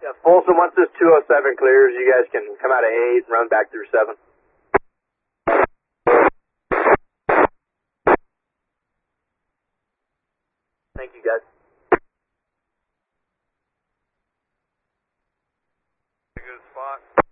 Yeah, Folsom, once this 207 clears, you guys can come out of 8 and run back through 7. Thank you, guys. Good spot.